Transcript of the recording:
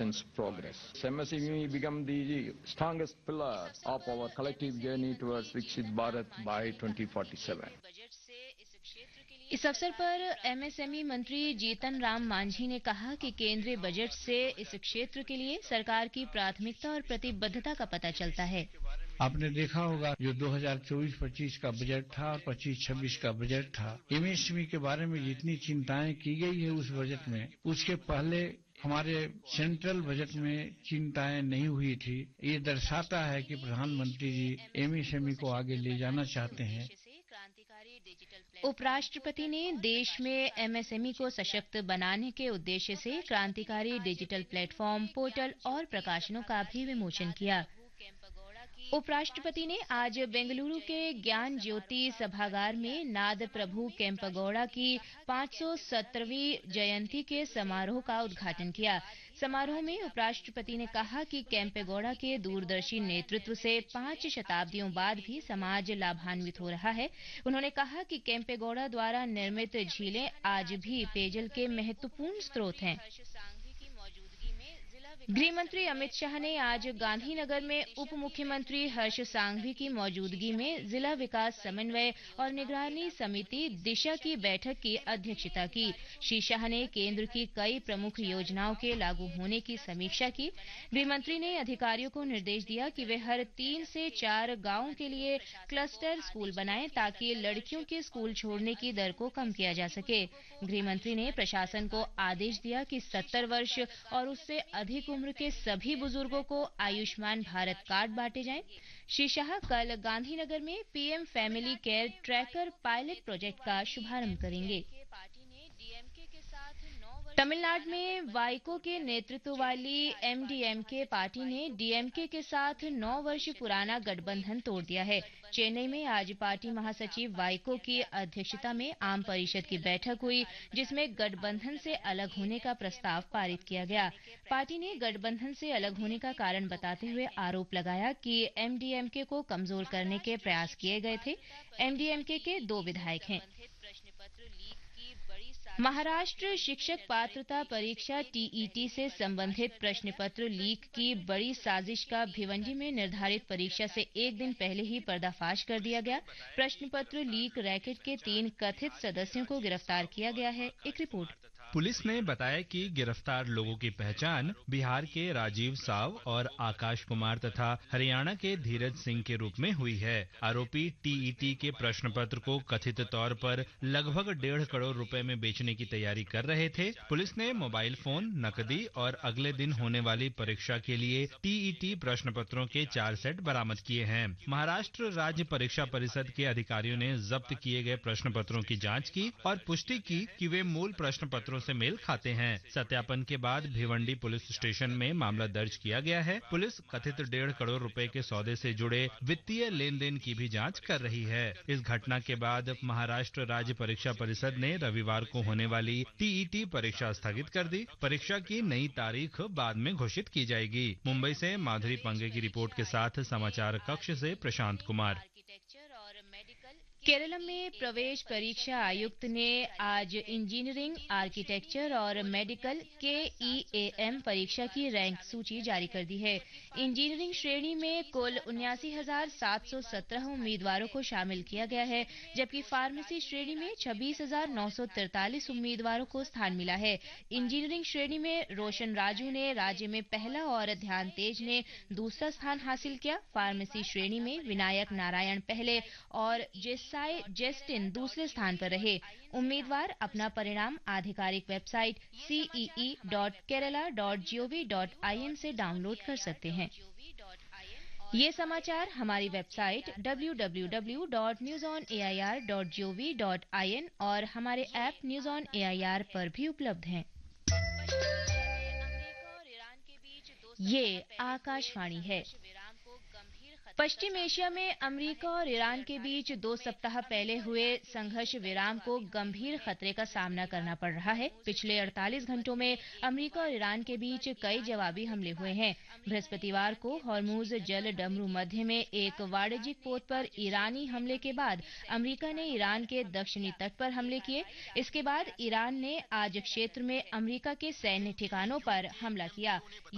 nation's progress. MSME become the strongest pillar of our collective journey towards Viksit Bharat by 2047. इस अवसर पर MSME मंत्री जीतन राम मांझी ने कहा कि केंद्रीय बजट से इस क्षेत्र के लिए सरकार की प्राथमिकता और प्रतिबद्धता का पता चलता है। आपने देखा होगा जो 2024-25 का बजट था और 25-26 का बजट था, एमएसएमई के बारे में जितनी चिंताएं की गई है उस बजट में, उसके पहले हमारे सेंट्रल बजट में चिंताएं नहीं हुई थी। ये दर्शाता है कि प्रधानमंत्री जी एमएसएमई को आगे ले जाना चाहते हैं। उपराष्ट्रपति ने देश में एमएसएमई को सशक्त बनाने के उद्देश्य से क्रांतिकारी डिजिटल प्लेटफॉर्म, पोर्टल और प्रकाशनों का भी विमोचन किया। उपराष्ट्रपति ने आज बेंगलुरु के ज्ञान ज्योति सभागार में नाद प्रभु केम्पगौड़ा की 517वीं जयंती के समारोह का उद्घाटन किया। समारोह में उपराष्ट्रपति ने कहा कि केम्पेगौड़ा के दूरदर्शी नेतृत्व से 5 शताब्दियों बाद भी समाज लाभान्वित हो रहा है। उन्होंने kha कि केम्पेगौड़ा द्वारा निर्मित झीलें आज भी पेयजल के महत्वपूर्ण स्रोत हैं। गृह मंत्री अमित शाह ने आज गांधीनगर में उप मुख्यमंत्री हर्ष सांघवी की मौजूदगी में जिला विकास समन्वय और निगरानी समिति दिशा की बैठक की अध्यक्षता की। श्री शाह ने केंद्र की कई प्रमुख योजनाओं के लागू होने की समीक्षा की। गृह मंत्री ने अधिकारियों को निर्देश दिया कि वे हर 3 से 4 गांवों के लिए क्लस्टर स्कूल बनाएं ताकि लड़कियों के स्कूल छोड़ने की दर को कम किया जा सके। गृह मंत्री ने प्रशासन को आदेश दिया कि 70 वर्ष और उससे अधिक उम्र के सभी बुजुर्गों को आयुष्मान भारत कार्ड बांटे जाएं। श्री शाह कल गांधीनगर में PM family care tracker pilot project का शुभारंभ करेंगे। तमिलनाडु में वाइको के नेतृत्व वाली एमडीएमके पार्टी ने डीएमके के साथ 9 वर्ष पुराना गठबंधन तोड़ दिया है। चेन्नई में आज पार्टी महासचिव वाइको की अध्यक्षता में आम परिषद की बैठक हुई, जिसमें गठबंधन से अलग होने का प्रस्ताव पारित किया गया। पार्टी ने गठबंधन से अलग होने का कारण बताते हुए आरोप लगाया कि एमडीएमके को कमजोर करने के प्रयास किए गए थे। एमडीएमके के 2 विधायक हैं। महाराष्ट्र शिक्षक पात्रता परीक्षा टीईटी से संबंधित प्रश्न पत्र लीक की बड़ी साजिश का भिवंडी में निर्धारित परीक्षा से 1 दिन पहले ही पर्दाफाश कर दिया गया। प्रश्न पत्र लीक रैकेट के 3 कथित सदस्यों को गिरफ्तार किया गया है। एक रिपोर्ट। पुलिस ने बताया कि गिरफ्तार लोगों की पहचान बिहार के राजीव साव और आकाश कुमार तथा हरियाणा के धीरज सिंह के रूप में हुई है। आरोपी टीईटी के प्रश्न पत्र को कथित तौर पर लगभग 1.5 करोड़ रुपए में बेचने की तैयारी कर रहे थे। पुलिस ने मोबाइल फोन, नकदी और अगले दिन होने वाली परीक्षा के लिए टीईटी प्रश्न पत्रों के 4 सेट बरामद किए हैं। महाराष्ट्र राज्य परीक्षा परिषद के अधिकारियों ने जब्त किए गए प्रश्न पत्रों की जाँच की और पुष्टि की कि वे मूल प्रश्न पत्रों से मेल खाते हैं। सत्यापन के बाद भिवंडी पुलिस स्टेशन में मामला दर्ज किया गया है। पुलिस कथित 1.5 करोड़ रुपए के सौदे से जुड़े वित्तीय लेन देन की भी जांच कर रही है। इस घटना के बाद महाराष्ट्र राज्य परीक्षा परिषद ने रविवार को होने वाली टीईटी परीक्षा स्थगित कर दी। परीक्षा की नई तारीख बाद में घोषित की जाएगी। मुंबई से माधुरी पंगे की रिपोर्ट के साथ समाचार कक्ष से प्रशांत कुमार। केरल में प्रवेश परीक्षा आयुक्त ने आज इंजीनियरिंग, आर्किटेक्चर और मेडिकल केईएएम परीक्षा की रैंक सूची जारी कर दी है। इंजीनियरिंग श्रेणी में कुल 79,717 उम्मीदवारों को शामिल किया गया है, जबकि फार्मेसी श्रेणी में 26,943 उम्मीदवारों को स्थान मिला है। इंजीनियरिंग श्रेणी में रोशन राजू ने राज्य में पहला और ध्यान तेज ने दूसरा स्थान हासिल किया। फार्मेसी श्रेणी में विनायक नारायण पहले और जेस्टिन दूसरे स्थान पर रहे। उम्मीदवार अपना परिणाम आधिकारिक वेबसाइट cee.kerala.gov.in से डाउनलोड कर सकते हैं। ये समाचार हमारी वेबसाइट www.newsonair.gov.in और हमारे ऐप न्यूज ऑन एआईआर पर भी उपलब्ध हैं। ये आकाशवाणी है। पश्चिम एशिया में अमेरिका और ईरान के बीच 2 सप्ताह पहले हुए संघर्ष विराम को गंभीर खतरे का सामना करना पड़ रहा है। पिछले 48 घंटों में अमेरिका और ईरान के बीच कई जवाबी हमले हुए हैं। बृहस्पतिवार को हॉर्मुज जल डमरू मध्य में एक वाणिज्यिक पोत पर ईरानी हमले के बाद अमेरिका ने ईरान के दक्षिणी तट पर हमले किए। इसके बाद ईरान ने आज क्षेत्र में अमेरिका के सैन्य ठिकानों पर हमला किया।